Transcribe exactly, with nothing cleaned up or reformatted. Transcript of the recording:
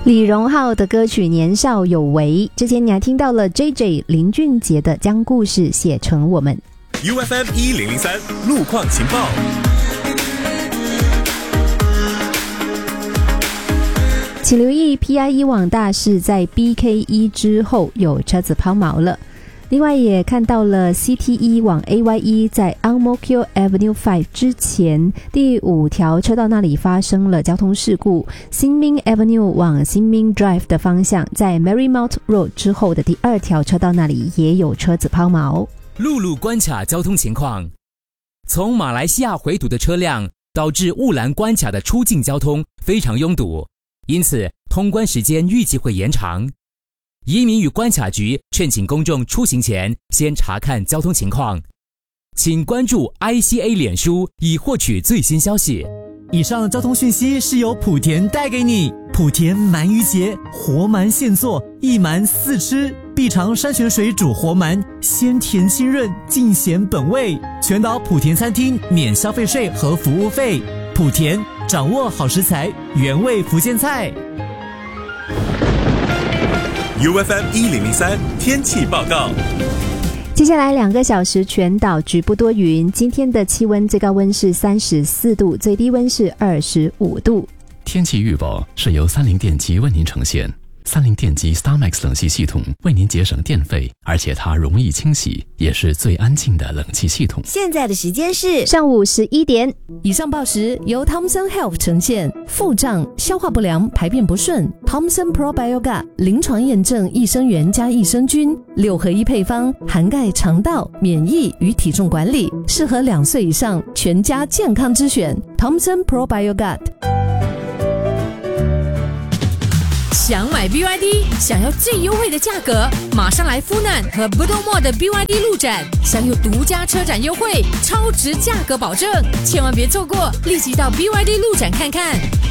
李荣浩的歌曲《年少有为》，之前你还听到了 J J 林俊杰的《将故事写成我们》。 U F M 一零零三路况情报。 请留意 P I E 网大是在 B K 一 之后有车子抛锚了。另外也看到了 C T E 往 A Y E 在 Ang Mo Kio Avenue 五之前第五条车道那里发生了交通事故，新民 Avenue 往新民 Drive 的方向在 Marymount Road 之后的第二条车道那里也有车子抛锚。 陆路关卡交通情况，从马来西亚回堵的车辆导致雾兰关卡的出境交通非常拥堵，因此通关时间预计会延长。移民与关卡局劝请公众出行前先查看交通情况，请关注 I C A 脸书以获取最新消息。 以上交通讯息是由莆田带给你。莆田鳗鱼节，活鳗现做，一鳗四吃，必尝山泉水煮活鳗，鲜甜清润，尽显本味。全岛莆田餐厅免消费税和服务费。莆田掌握好食材，原味福建菜。 U F M 一零零三天气报告。 接下来两个小时全岛局部多云，今天的气温最高温是三十四度，最低温是二十五度。 天气预报是由三菱电机为您呈现。三菱电机 StarMax 冷气系统为您节省电费，而且它容易清洗，也是最安静的冷气系统。 现在的时间是上午十一点。 以上报时由 Thomson Health 呈现。腹胀、消化不良、排便不顺 Thomson Probioga 临床验证益生元加益生菌六合一配方，涵盖肠道、免疫与体重管理，适合两岁以上全家健康之选 Thomson Probioga。 想买 B Y D， 想要最优惠的价格，马上来富南和 Bedok Mall 的 B Y D 路展，享有独家车展优惠，超值价格保证，千万别错过，立即到 B Y D 路展看看。